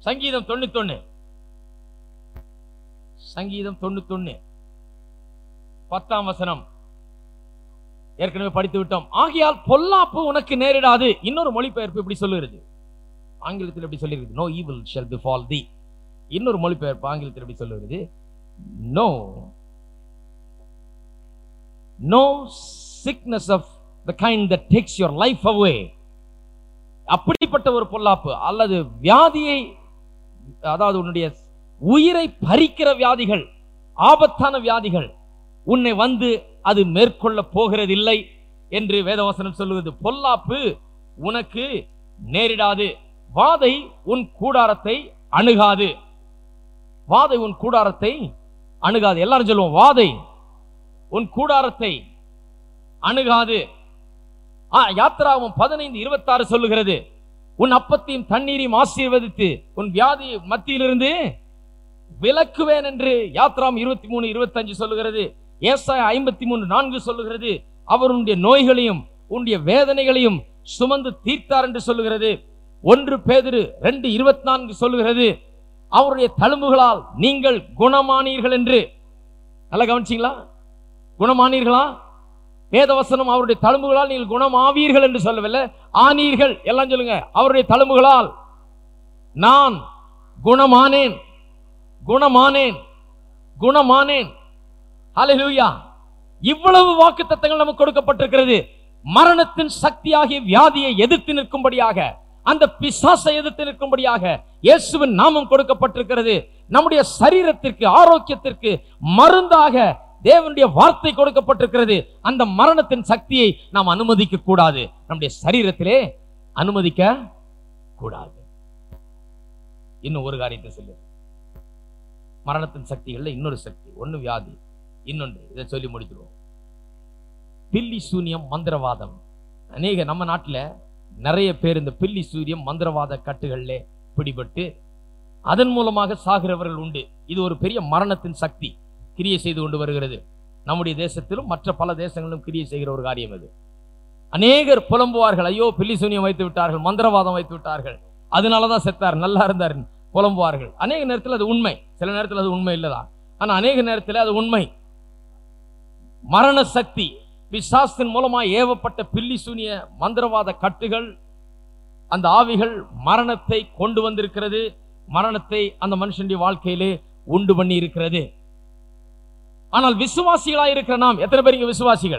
சங்கீதம் 91 சங்கீதம் 91 10ஆம் வசனம் ஏற்கனவே படித்து விட்டோம். ஆகையால் பொல்லாப்பு உனக்கு நேரிடாது. இன்னொரு மொழிபெயர்ப்பு இப்படி சொல்லுகிறது, ஆங்கிலத்தில் எப்படி சொல்லிருக்கு, no evil shall befall thee. இன்னொரு மொழிபெயர்ப்பு ஆங்கிலத்தில் எப்படி சொல்லுகிறது, no sickness of the kind that takes your life away. அப்படிப்பட்ட ஒரு பொல்லாப்பு அல்லது வியாதியை, அதாவது உன்னுடைய உயிரை பறிக்கிற வியாதிகள், ஆபத்தான வியாதிகள் உன்னை வந்து அது மேற்கொள்ள போகிறதில்லை என்று வேதவசனம் சொல்லுவது. பொல்லாப்பு உனக்கு நேரிடாது, வாதை உன் கூடாரத்தை அணுகாது. வாதை உன் கூடாரத்தை அணுகாது. எல்லாரும் சொல்லுவோம், வாதை உன் கூடாரத்தை அணுகாது. யாத்திராவும் 15:26 சொல்லுகிறது, உன் அப்பத்தையும் தண்ணீரையும் ஆசீர்வதித்து உன் வியாதி மத்தியிலிருந்து விலக்குவேன் என்று யாத்திராம் 23:25 சொல்லுகிறது. ஏசாயா 53:4 சொல்லுகிறது, அவர் உன்னுடைய நோய்களையும் உன்னுடைய வேதனைகளையும் சுமந்து தீர்த்தார் என்று சொல்லுகிறது. 1 பேதுரு 2:24 சொல்லுகிறது, அவருடைய தழும்புகளால் நீங்கள் குணமானீர்கள் என்று. நல்லா கவனிச்சீங்களா? குணமானீர்களா? வேதவசனம் அவருடைய தழும்புகளால் நீங்கள் குணமாவீர்கள் என்று சொல்லவில்லை, ஆனீர்கள். எல்லாம் சொல்லுங்க, அவருடைய தழும்புகளால் நான் குணமானேன், குணமானேன், குணமானேன். ஹல்லேலூயா! இவ்வளவு வாக்குத்தத்தங்கள் நமக்கு கொடுக்கப்பட்டிருக்கிறது. மரணத்தின் சக்தியாகிய வியாதியை எதிர்த்து நிற்கும்படியாக, அந்த பிசாசை எதிர்த்து நிற்கும்படியாக இயேசுவின் நாமம் கொடுக்கப்பட்டிருக்கிறது. நம்முடைய சரீரத்திற்கு, ஆரோக்கியத்திற்கு மருந்தாக தேவனுடைய வார்த்தை கொடுக்கப்பட்டிருக்கிறது. அந்த மரணத்தின் சக்தியை நாம் அனுமதிக்க கூடாது, நம்முடைய சரீரத்திலே அனுமதிக்க கூடாது. இன்னும் ஒரு காரியத்தை சொல்லு, மரணத்தின் சக்திகள்ல இன்னொரு சக்தி, ஒன்னு வியாதி, இன்னொன்று இதை சொல்லி முடிக்கிறோம், பில்லி சூனியம், மந்திரவாதம். அநேக நம்ம நாட்டில் நிறைய பேர் இந்த பில்லி சூரியம் மந்திரவாத கட்டுகள்ல பிடிபட்டு அதன் மூலமாக சாகிறவர்கள் உண்டு. இது ஒரு பெரிய மரணத்தின் சக்தி கிரியை செய்து கொண்டு வருகிறது. நம்முடைய தேசத்திலும் மற்ற பல தேசங்களிலும் கிரியை செய்கிற ஒரு காரியம் இது. அநேகர் புலம்புவார்கள், ஐயோ பில்லி சூனியம் வைத்து விட்டார்கள், மந்திரவாதம் வைத்து விட்டார்கள், அதனாலதான் செத்தார், நல்லா இருந்தார் புலம்புவார்கள். அநேக நேரத்தில் அது உண்மை, சில நேரத்தில் அது உண்மை இல்லதான், ஆனா அநேக நேரத்தில் அது உண்மை. மரண சக்தி, பிசாசின் மூலமா ஏவப்பட்ட பில்லி சூனிய மந்திரவாத கட்டுகள், அந்த ஆவிகள் மரணத்தை கொண்டு வந்திருக்கிறது, மரணத்தை அந்த மனுஷனுடைய வாழ்க்கையிலே உண்டு பண்ணி இருக்கிறது. ஆனால் விசுவாசிகளாய் இருக்கிற நாம், எத்தனை பேர் இங்க விசுவாசிகள்?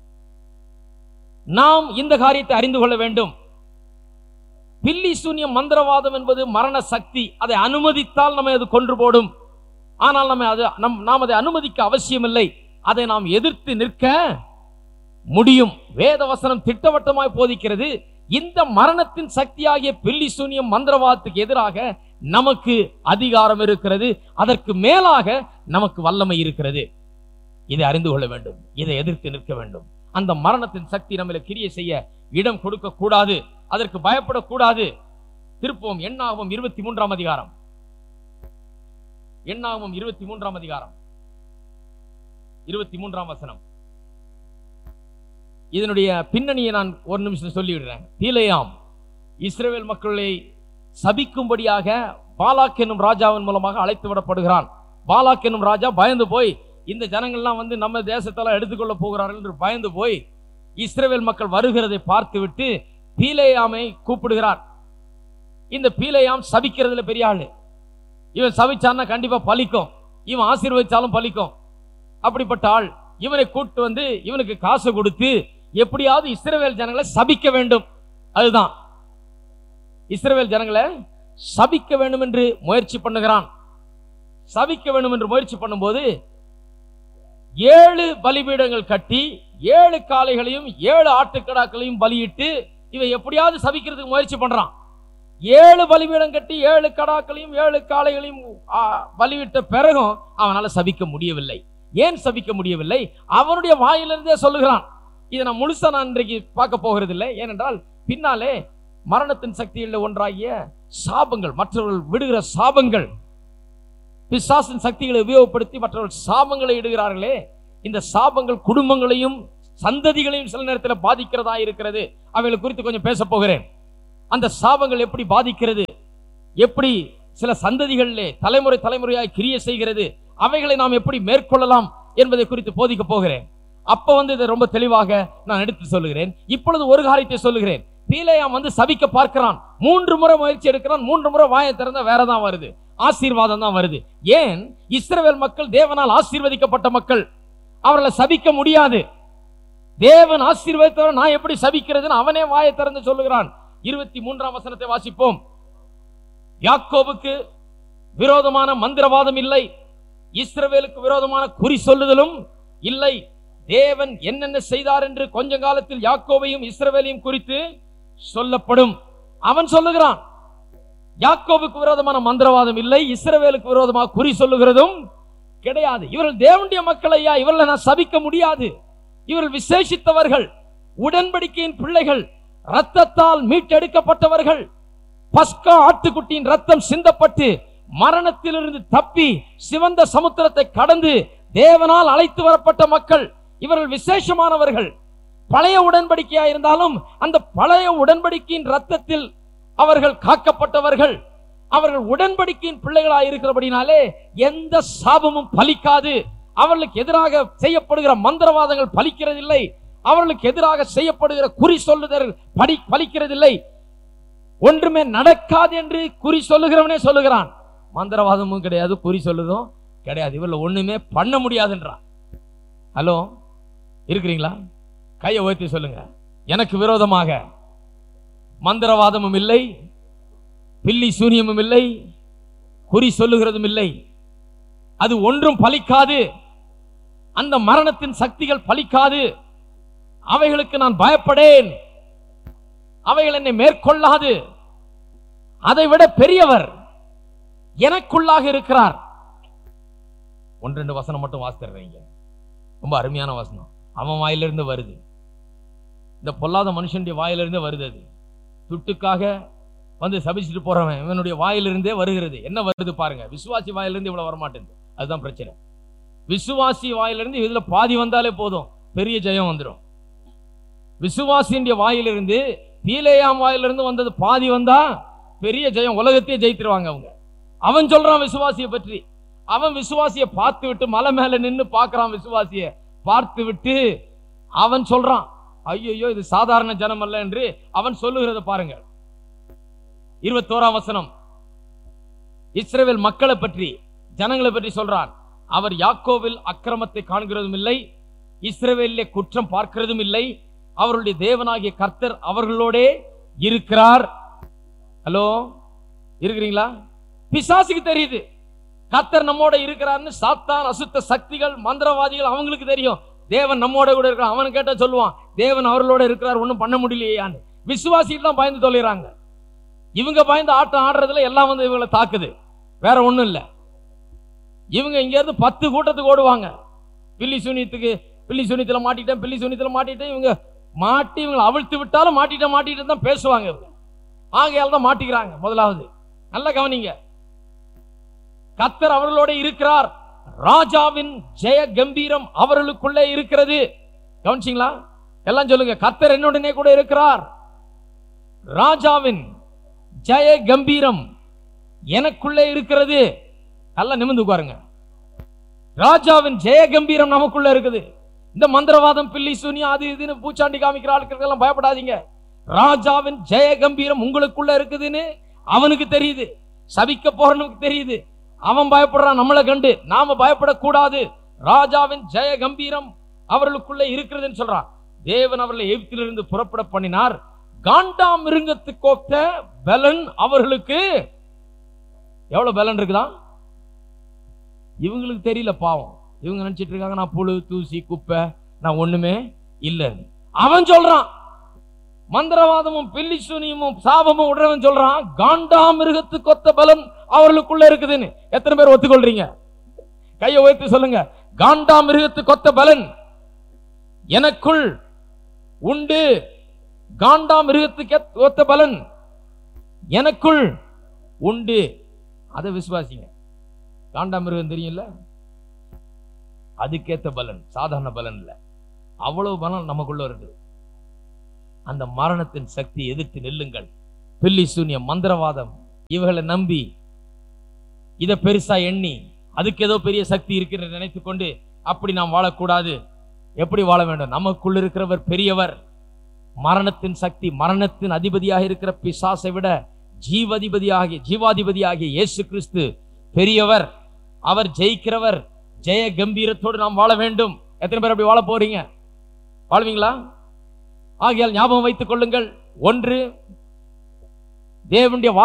நாம் இந்த காரியத்தை அறிந்து கொள்ள வேண்டும். பில்லி சூனியம் மந்திரவாதம் என்பது மரண சக்தி. அதை அனுமதித்தால் நம்மை அது கொன்று போடும். ஆனால் நாம் அதை அனுமதிக்க அவசியமில்லை. அதை நாம் எதிர்த்து நிற்க முடியும். வேதவசனம் திட்டவட்டமாய் போதிக்கிறது, இந்த மரணத்தின் சக்தியாகிய பில்லி சூனியம் மந்திரவாதத்துக்கு எதிராக நமக்கு அதிகாரம் இருக்கிறது, அதற்கு மேலாக நமக்கு வல்லமை இருக்கிறது. இதை அறிந்து கொள்ள வேண்டும், இதை எதிர்த்து நிற்க வேண்டும். அந்த மரணத்தின் சக்தி நம்மளை கிரியை செய்ய இடம் கொடுக்க கூடாது, அதற்கு பயப்படக்கூடாது. திருப்போம் எண்ணாகமம் 23ஆம் அதிகாரம், எண்ணாகமம் 23ஆம் அதிகாரம் 23ஆம் வசனம். இதனுடைய பின்னணியை நான் ஒரு நிமிஷம் சொல்லிவிடுறேன். பீலேயாம் இஸ்ரவேல் மக்களை சபிக்கும்படியாக பாலாக் என்னும் ராஜாவின் மூலமாக அழைத்து விடப்படுகிறான். பாலாக் என்னும் ராஜா பயந்து போய், இந்த ஜனங்கள்லாம் வந்து நம்ம தேசத்தெல்லாம் எடுத்துக்கொள்ள போகிறார்கள் என்று பயந்து போய் இஸ்ரவேல் மக்கள் வருகிறதை பார்த்துவிட்டு பீலேயாமை கூப்பிடுகிறார். இந்த பீலேயாம் சபிக்கிறதுல பெரிய ஆளு. இவன் சபிச்சான்னா கண்டிப்பா பலிக்கும், இவன் ஆசீர்வதிச்சாலும் பலிக்கும். அப்படிப்பட்ட ஆள். இவனை கூட்டு வந்து இவனுக்கு காசு கொடுத்து எப்படியாவது இஸ்ரவேல் ஜனங்களை சபிக்க வேண்டும். அதுதான், இஸ்ரவேல் ஜனங்களை சபிக்க வேண்டும் என்று முயற்சி பண்ணுகிறான். சபிக்க வேண்டும் என்று முயற்சி பண்ணும்போது 7 பலிபீடங்கள் கட்டி 7 காளைகளையும் 7 ஆட்டுக்கடாக்களையும் பலியிட்டு இவன் எப்படியாவது சபிக்கிறதுக்கு முயற்சி பண்றான். 7 பலிபீடம் கட்டி 7 கடாக்களையும் 7 காளைகளையும் பலியிட்ட பிறகும் அவனால சபிக்க முடியவில்லை. ஏன் சபிக்க முடியவில்லை? அவனுடைய வாயிலிருந்தே சொல்லுகிறான். இதை நான் முழுசா நான் இன்றைக்கு பார்க்க போகிறது இல்லை. ஏனென்றால் பின்னாலே மரணத்தின் சக்தியில் ஒன்றாகிய சாபங்கள், மற்றவர்கள் விடுகிற சாபங்கள், பிசாசின் சக்திகளை உபயோகப்படுத்தி மற்றவர்கள் சாபங்களை இடுகிறார்களே, இந்த சாபங்கள் குடும்பங்களையும் சந்ததிகளையும் சில நேரத்தில் பாதிக்கிறதா இருக்கிறது. அவைகளை குறித்து கொஞ்சம் பேச போகிறேன். அந்த சாபங்கள் எப்படி பாதிக்கிறது, எப்படி சில சந்ததிகளிலே தலைமுறை தலைமுறையாய் கிரியை செய்கிறது. அவைகளை நாம் எப்படி மேற்கொள்ளலாம் என்பதை குறித்து போதிக்க போகிறேன். அப்ப இதை ரொம்ப தெளிவாக நான் எடுத்து சொல்லுகிறேன். இப்பொழுது ஒரு காரியத்தை சொல்லுகிறேன். பீலேயாம் சபிக்க பார்க்கிறான். 3 முறை முயற்சி எடுக்கிறான். 3 முறை வாயை திறந்தா வேறதான் வருது, ஆசீர்வாதம் தான் வருது. ஏன்? இஸ்ரவேல் மக்கள் தேவனால் ஆசீர்வதிக்கப்பட்ட மக்கள், அவர்களை சபிக்க முடியாது. தேவன் ஆசீர்வதித்தவர் நான் எப்படி சபிக்கிறதுன்னு அவனே வாயை திறந்து சொல்லுகிறான். 23ஆம் வசனத்தை வாசிப்போம். யாக்கோபுக்கு விரோதமான மந்திரவாதம் இல்லை, இஸ்ரவேலுக்கு விரோதமான குறி சொல்லுதலும் இல்லை. தேவன் என்னென்ன செய்தார் என்று கொஞ்ச காலத்தில் யாக்கோபையும் இஸ்ரவேலையும் குறித்து சொல்லப்படும். அவன் சொல்லுகிறான், யாக்கோபுக்கு விரோதமான மந்திரவாதம் இல்லை, இஸ்ரவேலுக்கு விரோதமாக குறி சொல்லுகிறதும் கிடையாது. இவர்கள் தேவனுடைய மக்கள் ஐயா, இவர்களை நான் சபிக்க முடியாது. இவர்கள் விசேஷித்தவர்கள், உடன்படிக்கையின் பிள்ளைகள், இரத்தத்தால் மீட்டெடுக்கப்பட்டவர்கள். பஸ்கா ஆட்டுக்குட்டியின் ரத்தம் சிந்தப்பட்டு மரணத்திலிருந்து தப்பி சிவந்த சமுத்திரத்தை கடந்து தேவனால் அழைத்து வரப்பட்ட மக்கள். இவர்கள் விசேஷமானவர்கள். பழைய உடன்படிக்கையா இருந்தாலும் அந்த பழைய உடன்படிக்கையின் ரத்தத்தில் அவர்கள் காக்கப்பட்டவர்கள். அவர்கள் உடன்படிக்கையின் பிள்ளைகளாக இருக்கிறபடினாலே எந்த சாபமும் பலிக்காது. அவர்களுக்கு எதிராக செய்யப்படுகிற மந்திரவாதங்கள் பலிக்கிறதில்லை. அவர்களுக்கு எதிராக செய்யப்படுகிற குறி சொல்லுதல் பலிக்கிறதில்லை. ஒன்றுமே நடக்காது என்று குறி சொல்லுகிறவனே சொல்லுகிறான். மந்திரவாதமும் கிடையாது, குறி சொல்லுதும் கிடையாது. இவர்கள் ஒண்ணுமே பண்ண முடியாதுன்றான். ஹலோ, இருக்கிறீங்களா? கையை உயர்த்தி சொல்லுங்க. எனக்கு விரோதமாக மந்திரவாதமும் இல்லை, பில்லி சூனியமும் இல்லை, குறி சொல்லுகிறதும் இல்லை. அது ஒன்றும் பலிக்காது. அந்த மரணத்தின் சக்திகள் பலிக்காது. அவைகளுக்கு நான் பயப்படேன். அவைகள் என்னை மேற்கொள்ளாது. அதை விட பெரியவர் எனக்குள்ளாக இருக்கிறார். 1-2 வசனம் மட்டும் வாசித்துறீங்க. ரொம்ப அருமையான வசனம். அவன் வாயிலிருந்து வருது, இந்த பொல்லாத மனுஷனுடைய வாயிலிருந்து வருது. அது துட்டுக்காக சபிச்சுட்டு போறவன் இவனுடைய வாயிலிருந்தே வருகிறது. என்ன வருது பாருங்க. விசுவாசி வாயிலிருந்து இவ்வளவு வரமாட்டேங்குது. அதுதான் பிரச்சனை. விசுவாசி வாயிலிருந்து இதுல பாதி வந்தாலே போதும், பெரிய ஜெயம் வந்துடும். விசுவாசியின் வாயிலிருந்து, பீலேயாம் வாயிலிருந்து வந்தது பாதி வந்தா பெரிய ஜெயம், உலகத்தையே ஜெயித்துருவாங்க அவங்க. அவன் சொல்றான் விசுவாசியை பற்றி. அவன் விசுவாசியை பார்த்து விட்டு மலை மேல நின்று பார்க்கிறான். விசுவாசியை பார்த்து விட்டு அவன் சொல்றான், ஐயோ இது சாதாரண ஜனம் அல்ல என்று அவன் சொல்லுகிறத பாருங்க. 21ஆம் வசனம். இஸ்ரவேல் மக்களை பற்றி, ஜனங்களை பற்றி சொல்றான். அவர் யாக்கோவில் அக்கிரமத்தை காண்கிறதும் இல்லை, இஸ்ரவேலிலே குற்றம் பார்க்கிறதும் இல்லை. அவருடைய தேவனாகிய கர்த்தர் அவர்களோட இருக்கிறார். ஹலோ, இருக்கிறீங்களா? பிசாசுக்கு தெரியுது கர்த்தர் நம்மோட இருக்கிறார்னு. சாத்தான், அசுத்த சக்திகள், மந்திரவாதிகள் அவங்களுக்கு தெரியும் தேவன் நம்மோட கூட இருக்கிறார். அவன் கேட்ட சொல்லுவான், தேவன் அவர்களோட இருக்கிறார், ஒன்றும் பண்ண முடியலையான்னு. விசுவாசிகள் தான் பயந்து சொல்லிடுறாங்க. இவங்க பயந்து ஆட்டம் ஆடுறதுல எல்லாம் இவங்களை தாக்குது, வேற ஒண்ணும் இல்ல. இவங்க இங்க இருந்து 10 கூட்டத்துக்கு ஓடுவாங்க. பில்லி சூனியத்துல மாட்டிட்டேன் இவங்க மாட்டி இவங்களை அவிழ்த்து விட்டாலும் மாட்டிட்டு தான் பேசுவாங்க. இவங்க ஆகையால் தான் மாட்டிக்கிறாங்க. முதலாவது நல்ல கவனிங்க, கர்த்தர் அவர்களோட இருக்கிறார். ராஜாவின் ஜெய கம்பீரம் அவர்களுக்குள்ளே இருக்கிறது. கவனிச்சிங்களா? எல்லாம் சொல்லுங்க, கர்த்தர் என்னுடனே கூட இருக்கிறார். ராஜாவின் ஜெய கம்பீரம் எனக்குள்ளே இருக்கிறது. நல்லா நிமிர்ந்து உட்காருங்க. ராஜாவின் ஜெய கம்பீரம் நமக்குள்ள இருக்குது. இந்த மந்திரவாதம், பில்லி சூனியம், அது இதுன்னு பூச்சாண்டி காமிக்கிற ஆட்கள் பயப்படாதீங்க. ராஜாவின் ஜெய கம்பீரம் உங்களுக்குள்ள இருக்குதுன்னு அவனுக்கு தெரியுது, சபிக்க போறவனுக்கு தெரியுது. அவன் பயப்படுறான் நம்மளை கண்டு. நாம பயப்படக்கூடாது. ராஜாவின் ஜெய கம்பீரம் அவர்களுக்குள்ள இருக்கிறதுன்னு சொல்றான். தேவன் அவர்களை எகிப்திலிருந்து புறப்பட பண்ணினார். காண்டாம் மிருகத்துக்கு ஒத்த பலன் அவர்களுக்கு. எவ்வளவு பலன் இருக்குதான் இவங்களுக்கு தெரியல. பாவம், இவங்க நினைச்சிட்டு இருக்காங்க நான் புழு, தூசி, குப்பை, நான் ஒண்ணுமே இல்லைன்னு. அவன் சொல்றான், மந்திரவாதமும் பில்லி சூனியமும் சாபமும் உடனே சொல்றான், காண்டாம் மிருகத்துக்கு ஒத்த பலன் அவர்களுக்குள்ள இருக்குதுன்னு. எத்தனை பேர் ஒத்துக்கொள்றீங்க? கையை உயர்த்தி சொல்லுங்க. காண்டாம் மிருகத்துக்கு ஒத்த பலன் எனக்குள் உண்டு. காண்டாம் மிருகத்துக்கு ஒத்த பலன் எனக்குள் உண்டு. அதை விசுவாசிங்க. காண்டாம் மிருகம் தெரியும்ல, அதுக்கேத்த பலன், சாதாரண பலன் இல்ல. அவ்வளவு பலன் நமக்குள்ள இருக்கு. அந்த மரணத்தின் சக்தி எதிர்த்து நில்லுங்கள். பில்லி சூனியம், மந்திரவாதம் இவர்களை நம்பி இதை பெருசா எண்ணி அதுக்கு ஏதோ பெரிய சக்தி இருக்கிற நினைத்து கொண்டு அப்படி நாம் வாழக்கூடாது. எப்படி வாழ வேண்டும்? நமக்குள் இருக்கிறவர் பெரியவர். மரணத்தின் சக்தி, மரணத்தின் அதிபதியாக இருக்கிற பிசாசை விட ஜீவாதிபதியாகிய இயேசு கிறிஸ்து பெரியவர். அவர் ஜெயிக்கிறவர். ஜெய கம்பீரத்தோடு நாம் வாழ வேண்டும். எத்தனை பேர் அப்படி வாழ போறீங்க? வாழ்வீங்களா? ஆகையால் ஞாபகம் வைத்துக் கொள்ளுங்கள், ஒன்று, தேவனுடைய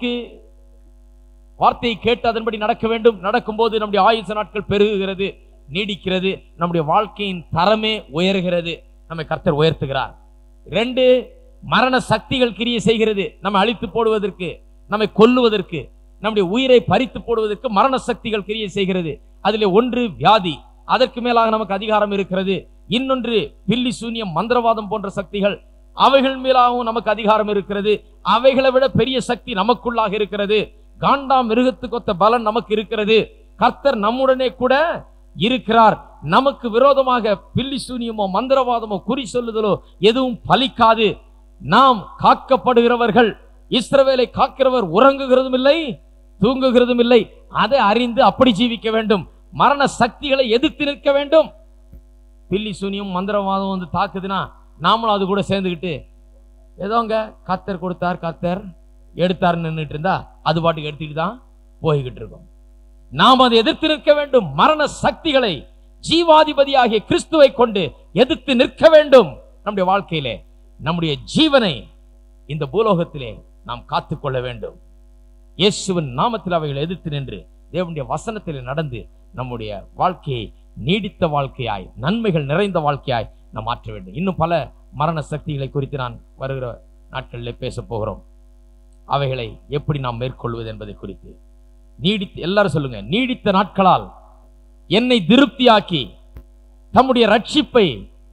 வார்த்தையை கேட்டு அதன்படி நடக்க வேண்டும். நடக்கும்போது நம்முடைய ஆயுச நாட்கள் பெருகுகிறது, நீடிக்கிறது, நம்முடைய வாழ்க்கையின் தரமே உயர்கிறது, நம்மை கர்த்தர் உயர்த்துகிறார். 2, மரண சக்திகள் கிரியை செய்கிறது. நம்மை அழித்து போடுவதற்கு, நம்மை கொல்லுவதற்கு, நம்முடைய உயிரை பறித்து போடுவதற்கு மரண சக்திகள் கிரியை செய்கிறது. அதிலே ஒன்று வியாதி, அதற்கு மேலாக நமக்கு அதிகாரம் இருக்கிறது. இன்னொன்று பில்லி சூனியம், மந்திரவாதம் போன்ற சக்திகள், அவைகள் மேலாகவும் நமக்கு அதிகாரம் இருக்கிறது. அவைகளை விட பெரிய சக்தி நமக்குள்ளாக இருக்கிறது. காண்டாம் மிருகத்துக்கு ஒத்த பலன் நமக்கு இருக்கிறது. கர்த்தர் நம்முடனே கூட இருக்கிறார். நமக்கு விரோதமாக பில்லி சூனியமோ மந்திரவாதமோ குறி சொல்லுதலோ எதுவும் பலிக்காது. நாம் காக்கப்படுகிறவர்கள். இஸ்ரவேலை காக்கிறவர் உறங்குகிறதும் இல்லை, தூங்குகிறதும் இல்லை. அதை அறிந்து அப்படி ஜீவிக்க வேண்டும். மரண சக்திகளை எதிர்த்து நிற்க வேண்டும். பில்லி சூனியம் மந்திரவாதம் வந்து தாக்குதுன்னா நாமளும் அது கூட சேர்ந்துக்கிட்டு ஏதோங்க கர்த்தர் கொடுத்தார், கர்த்தர் எடுத்தார் நின்றுட்டு இருந்தா அது பாட்டுக்கு எடுத்துட்டு தான் போய்கிட்டு இருக்கோம். நாம் அதை எதிர்த்து நிற்க வேண்டும். மரண சக்திகளை ஜீவாதிபதியாகிய கிறிஸ்துவை கொண்டு எதிர்த்து நிற்க வேண்டும். நம்முடைய வாழ்க்கையிலே நம்முடைய ஜீவனை இந்த பூலோகத்திலே நாம் காத்துக்கொள்ள வேண்டும். இயேசுவின் நாமத்தில் அவைகளை எதிர்த்து நின்று தேவனுடைய வசனத்தில் நடந்து நம்முடைய வாழ்க்கையை நீடித்த வாழ்க்கையாய், நன்மைகள் நிறைந்த வாழ்க்கையாய் நாம் மாற்ற வேண்டும். இன்னும் பல மரண சக்திகளை குறித்து நான் வருகிற நாட்களில் பேச போகிறோம். அவைகளை எப்படி நாம் மேற்கொள்வது என்பதை குறித்து எல்லாரும் சொல்லுங்க, நீடித்த நாட்களால் என்னை திருப்தியாக்கி தம்முடைய ரட்சிப்பை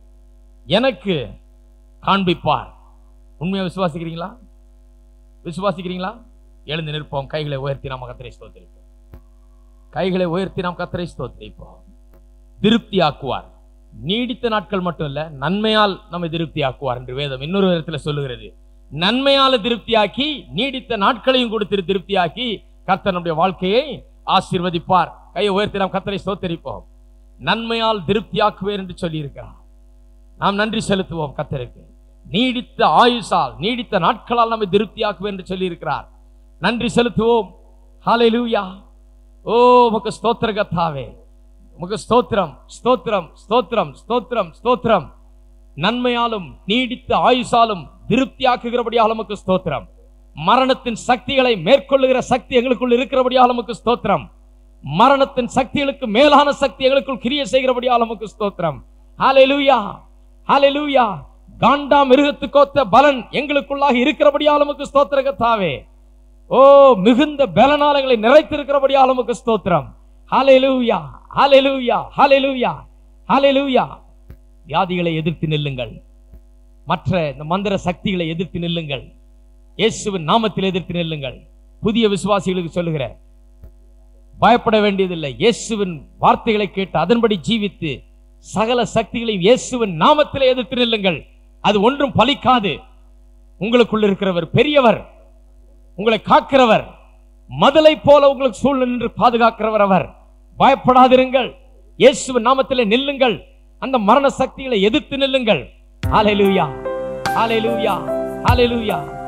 எனக்கு காண்பிப்பார். உண்மையா விசுவாசிக்கிறீங்களா? விசுவாசிக்கிறீங்களா? எழுந்து நிற்போம். கைகளை உயர்த்தி நாம் கர்த்தரை ஸ்தோத்திரிப்போம். கைகளை உயர்த்தி நாம் கர்த்தரை ஸ்தோத்திரிப்போம். திருப்தியாக்குவார். நீடித்த நாட்கள் மட்டும் இல்ல, நன்மையால் நம்மை திருப்தியாக்குவார் என்று வேதம் இன்னொரு விதத்துல சொல்லுகிறது. நன்மையால திருப்தியாக்கி, நீடித்த நாட்களையும் கொடுத்து திருப்தியாக்கி கர்த்தர் நம்முடைய வாழ்க்கையை ஆசீர்வதிப்பார். கையை உயர்த்தி நாம் கர்த்தரை ஸ்தோத்திரிப்போம். நன்மையால் திருப்தியாக்குவேர் என்று சொல்லி இருக்கிறார். நாம் நன்றி செலுத்துவோம் கர்த்தருக்கு. நீடித்த ஆயுசால், நீடித்த நாட்களால் நம்மை திருப்தியாக்குவேர் என்று சொல்லி இருக்கிறார். நன்றி செலுத்துவோம். ஹல்லேலூயா. ஓ உமக்கு ஸ்தோத்திர கர்த்தாவே, உமக்கு ஸ்தோத்திரம், ஸ்தோத்திரம், ஸ்தோத்திரம், ஸ்தோத்திரம், ஸ்தோத்திரம். நன்மையாலும் நீடித்த ஆயுசாலும் திருப்தியாக்குகிறபடியால் உமக்கு ஸ்தோத்திரம். மரணத்தின் சக்திகளை மேற்கொள்ளுகிற சக்தி எங்களுக்குள் இருக்கிறபடியால் உமக்கு ஸ்தோத்திரம். மரணத்தின் சக்திகளுக்கு மேலான சக்தி எங்களுக்குள் கிரியை செய்கிறபடியால் உமக்கு ஸ்தோத்திரம். ஹல்லேலூயா, ஹல்லேலூயா. காண்டா மிருகத்துக்கொத்த பலன் எங்களுக்குள்ளாக இருக்கிறபடியால் உமக்கு ஸ்தோத்திர கர்த்தாவே. ஓ மிகுந்த பலனால எங்களை நிறைத்திருக்கிறபடியால் உமக்கு ஸ்தோத்திரம். ஹல்லேலூயா, ஹல்லேலூயா, ஹல்லேலூயா, ஹல்லேலூயா. வியாதிகளை எதிர்த்து நில்லுங்கள். மற்ற இந்த மந்திர சக்திகளை எதிர்த்து நில்லுங்கள். இயேசுவின் நாமத்தில் எதிர்த்து நில்லுங்கள். புதிய விசுவாசிகளுக்கு சொல்லுகிற, பயப்பட வேண்டியதில்லை. இயேசுவின் வார்த்தைகளை கேட்டு அதன்படி ஜீவித்து சகல சக்திகளையும் இயேசுவின் நாமத்தில் எதிர்த்து நில்லுங்கள். அது ஒன்றும் பலிக்காது. உங்களுக்குள் இருக்கிறவர் பெரியவர், உங்களை காக்கிறவர், மதலை போல உங்களுக்கு சூழ் நின்று பாதுகாக்கிறவர் அவர். பயப்படாதிருங்கள். இயேசுவின் நாமத்திலே நில்லுங்கள். அந்த மரண சக்திகளை எதிர்த்து நில்லுங்கள். ஹல்லேலூயா, ஹல்லேலூயா, ஹல்லேலூயா.